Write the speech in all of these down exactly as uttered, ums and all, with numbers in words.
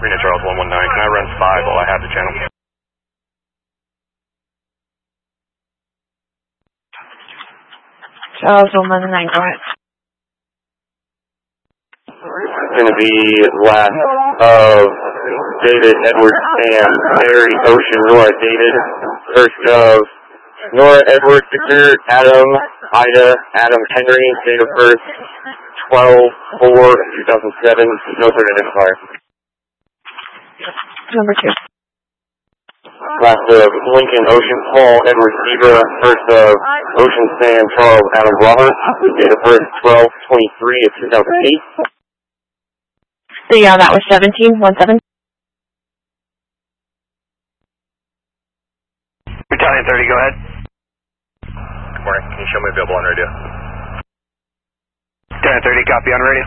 Reno Charles one one nine. Can I run five while I have the channel? Charles one one nine, go ahead. It's going to be last of David, Edward, Sam, Barry, Ocean, Nora, David. First of Nora, Edward, Victor, Adam, Ida, Adam, Henry, date of birth twelve four two thousand seven, no third identifier. Number two. Last of Lincoln, Ocean, Paul, Edward, Zebra. First of Ocean, Sam, Charles, Adam, Robert. Date of birth twelve twenty-three of two thousand eight. So yeah, that was seventeen, one seven. Battalion thirty, go ahead. Good morning. Can you show me available on radio? Battalion thirty, copy on radio.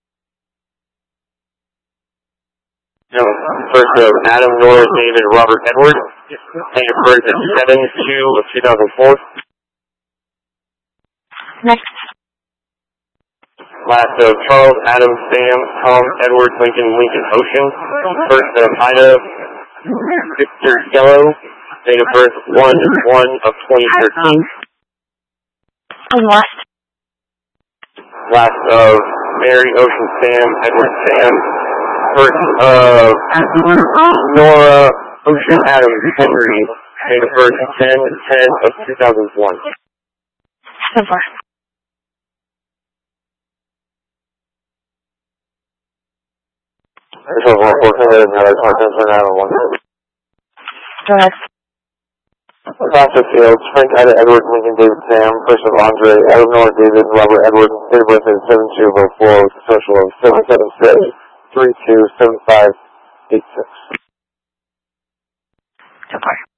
No, first of Adam, Nora, David, Robert, Edward. Date of birth at seven two of two thousand four. Next. Last of Charles, Adam, Sam, Tom, Edward, Lincoln, Lincoln, Ocean. First of Ida, Victor, Yellow. Date of birth one one of twenty thirteen. And last. Last of Mary, Ocean, Sam, Edward, Sam. First of Nora, Ocean, Adam, Henry. Date of birth ten ten of two thousand one. So far. This was one four seven, another twenty-seven, Adam, one. Go ahead. Across the field, Frank, Ida, Edward, Lincoln, David, Sam. First of Andre, Adam, Nora, David, Robert, Edward. Date of birth is seven two of four with a social of seven seven six three two seven five eight six. So far.